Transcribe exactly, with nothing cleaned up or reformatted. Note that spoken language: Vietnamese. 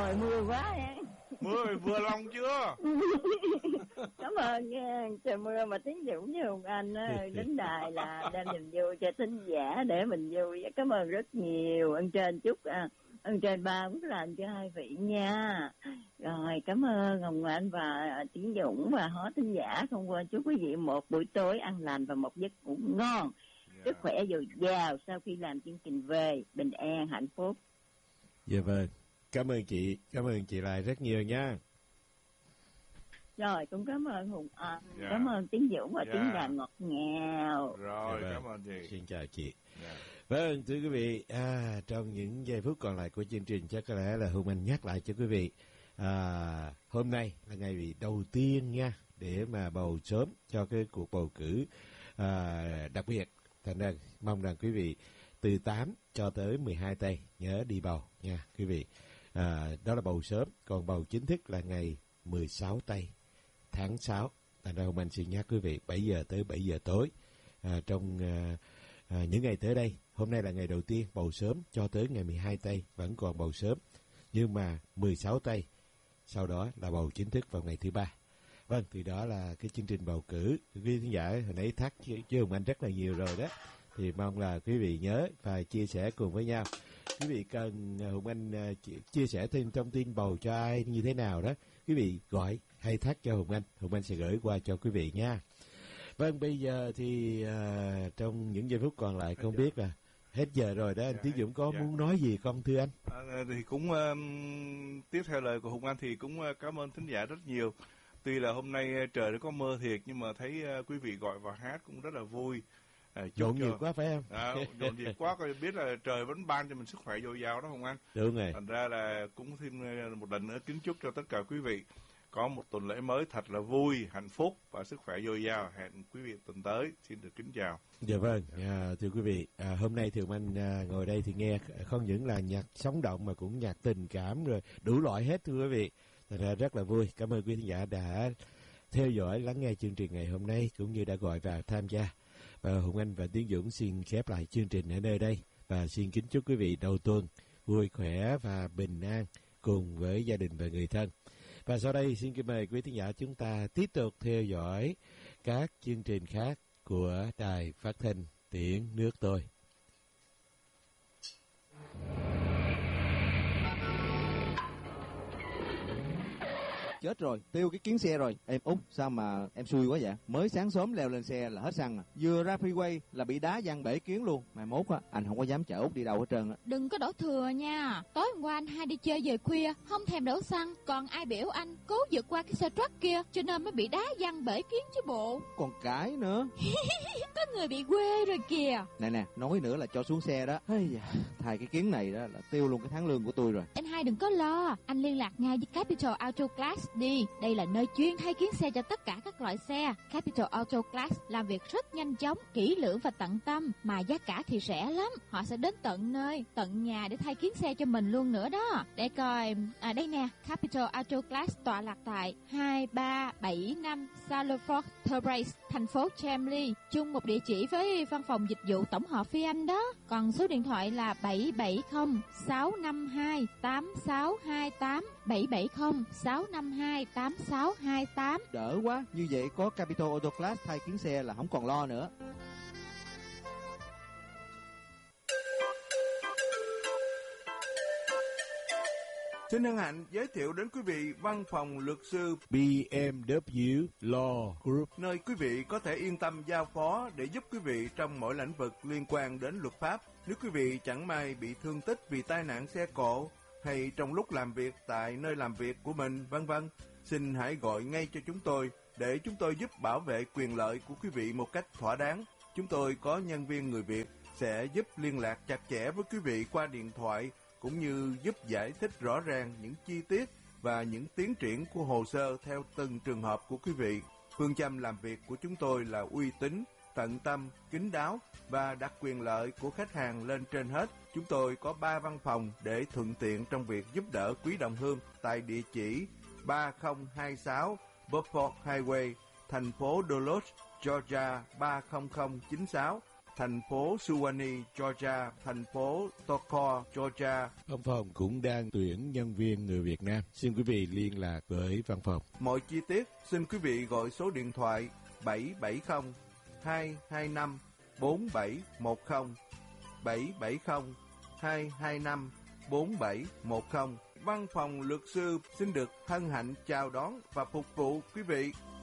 Trời mưa quá em. Mưa vừa lòng chưa? Cảm ơn nha. Trời mưa mà Tiến Dũng với Hùng Anh á, đến đài là đem niềm vui cho thính giả để mình vui. Cảm ơn rất nhiều. Ơn trên chúc à, ơn trên ba phúc lành cho hai vị nha. Rồi cảm ơn Hùng Anh và Tiến Dũng và hết thính giả. Không quên chúc quý vị một buổi tối an lành và một giấc ngủ ngon. Sức yeah. khỏe dồi dào sau khi làm chương trình về, bình an hạnh phúc. Dạ vâng, cảm ơn chị, cảm ơn chị lại rất nhiều nha. Rồi cũng cảm ơn Hùng Anh, yeah. cảm ơn Tiến Dũng và yeah. tiếng đàn ngọt ngào. Rồi dạ vâng. Cảm ơn chị. Xin chào chị. Yeah. Vâng thưa quý vị, à, trong những giây phút còn lại của chương trình chắc có lẽ là Hùng Anh nhắc lại cho quý vị, à, hôm nay là ngày đầu tiên nha để mà bầu sớm cho cái cuộc bầu cử à, đặc biệt. Thành ra mong rằng quý vị từ tám cho tới mười hai tây nhớ đi bầu nha quý vị. À, đó là bầu sớm, còn bầu chính thức là ngày mười sáu tây tháng sáu. Thành ra hôm anh xin nhắc quý vị bảy giờ tới bảy giờ tối. À, trong à, à, những ngày tới đây, hôm nay là ngày đầu tiên bầu sớm cho tới ngày mười hai tây vẫn còn bầu sớm. Nhưng mà mười sáu tây sau đó là bầu chính thức vào ngày thứ ba. Vâng, thì đó là cái chương trình bầu cử. Quý khán giả hồi nãy thắc với Hùng Anh rất là nhiều rồi đó. Thì mong là quý vị nhớ và chia sẻ cùng với nhau. Quý vị cần Hùng Anh chia sẻ thêm thông tin bầu cho ai như thế nào đó, quý vị gọi hay thắc cho Hùng Anh, Hùng Anh sẽ gửi qua cho quý vị nha. Vâng, bây giờ thì à, trong những giây phút còn lại không biết là hết giờ rồi đó, anh dạ, Tiến Dũng có dạ. muốn nói gì không thưa anh? À, thì cũng um, tiếp theo lời của Hùng Anh thì cũng uh, cảm ơn thính giả rất nhiều. Tuy là hôm nay uh, trời nó có mưa thiệt nhưng mà thấy uh, quý vị gọi vào hát cũng rất là vui. À, nhộn nhịp quá phải không? À, nhộn nhịp quá, coi biết là trời vẫn ban cho mình sức khỏe dồi dào đó Hùng Anh. Đúng rồi. Thành ra là cũng thêm một lần nữa kính chúc cho tất cả quý vị có một tuần lễ mới thật là vui, hạnh phúc và sức khỏe dồi dào. Hẹn quý vị tuần tới. Xin được kính chào. Dạ vâng, à, thưa quý vị, à, hôm nay thì anh à, ngồi đây thì nghe không những là nhạc sống động mà cũng nhạc tình cảm rồi đủ loại hết thưa quý vị. Thật ra rất là vui. Cảm ơn quý khán giả đã theo dõi, lắng nghe chương trình ngày hôm nay cũng như đã gọi vào tham gia. Và Hùng Anh và Tiến Dũng xin khép lại chương trình ở nơi đây và xin kính chúc quý vị đầu tuần vui khỏe và bình an cùng với gia đình và người thân. Và sau đây xin kính mời quý khán giả chúng ta tiếp tục theo dõi các chương trình khác của Đài Phát thanh Tiếng Nước Tôi. Chết rồi, tiêu cái kiến xe rồi. Em Út, sao mà em xui quá vậy? Mới sáng sớm leo lên xe là hết xăng à. Vừa ra freeway là bị đá văng bể kiến luôn. Mai mốt á, anh không có dám chở Út đi đâu hết trơn á. Đừng có đổ thừa nha. Tối hôm qua anh hai đi chơi về khuya, không thèm đổ xăng. Còn ai biểu anh cố vượt qua cái xe truck kia, cho nên mới bị đá văng bể kiến chứ bộ. Còn cãi nữa. Có người bị quê rồi kìa. Nè nè, nói nữa là cho xuống xe đó. Hey, thay cái kiến này đó là tiêu luôn cái tháng lương của tôi rồi. Anh hai đừng có lo, anh liên lạc ngay với Capital Auto Class đi. Đây là nơi chuyên thay kiến xe cho tất cả các loại xe. Capital Auto Class làm việc rất nhanh chóng, kỹ lưỡng và tận tâm, mà giá cả thì rẻ lắm. Họ sẽ đến tận nơi, tận nhà để thay kiến xe cho mình luôn nữa đó. Để coi, à đây nè, Capital Auto Class tọa lạc tại hai ba bảy năm Salford Terrace, thành phố Chemley, chung một địa chỉ với văn phòng dịch vụ tổng hợp Phi Anh đó. Còn số điện thoại là bảy bảy không sáu năm hai tám sáu hai tám, bảy bảy không sáu năm hai tám sáu hai tám. Đỡ quá, như vậy có Capital Auto Class thay kiến xe là không còn lo nữa. Xin hân hạnh giới thiệu đến quý vị văn phòng luật sư bê em vê Law Group, nơi quý vị có thể yên tâm giao phó để giúp quý vị trong mọi lĩnh vực liên quan đến luật pháp. Nếu quý vị chẳng may bị thương tích vì tai nạn xe cộ hay trong lúc làm việc tại nơi làm việc của mình, vân vân, xin hãy gọi ngay cho chúng tôi để chúng tôi giúp bảo vệ quyền lợi của quý vị một cách thỏa đáng. Chúng tôi có nhân viên người Việt sẽ giúp liên lạc chặt chẽ với quý vị qua điện thoại, cũng như giúp giải thích rõ ràng những chi tiết và những tiến triển của hồ sơ theo từng trường hợp của quý vị. Phương châm làm việc của chúng tôi là uy tín, tận tâm, kín đáo và đặt quyền lợi của khách hàng lên trên hết. Chúng tôi có ba văn phòng để thuận tiện trong việc giúp đỡ quý đồng hương tại địa chỉ ba không hai sáu Beaufort Highway, thành phố Duluth, Georgia ba không không chín sáu, thành phố Suwanee, Georgia, thành phố Toccoa, Georgia. Văn phòng cũng đang tuyển nhân viên người Việt Nam. Xin quý vị liên lạc với văn phòng. Mọi chi tiết xin quý vị gọi số điện thoại bảy bảy không hai hai năm bốn bảy một không, bảy bảy không hai hai năm bốn bảy một không. Văn phòng luật sư xin được hân hạnh chào đón và phục vụ quý vị.